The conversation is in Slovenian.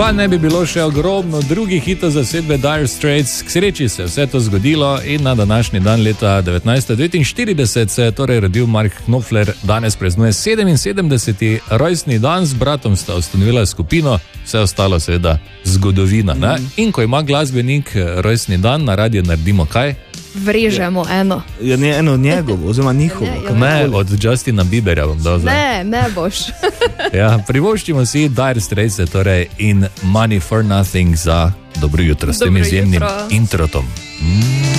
Pa ne bi bilo še ogromno drugih hitov zasedbe Dire Straits. K sreči se vse to zgodilo in na današnji dan leta 1949 se je torej rodil Mark Knopfler. Danes praznuje 77. rojstni dan, z bratom sta ustanovila skupino, vse ostalo seveda zgodovina. Ne? In ko ima glasbenik rojstni dan, na radiju naredimo kaj? Vrežemo eno. Ja, ne eno njegovo, oziroma njihovo. Ne, od Justina Bieberja bom dal zdaj. Ne boš. Ja, privoščimo si Dire Straits, torej in Money for Nothing za dobro jutro s tem izjemnim introtom.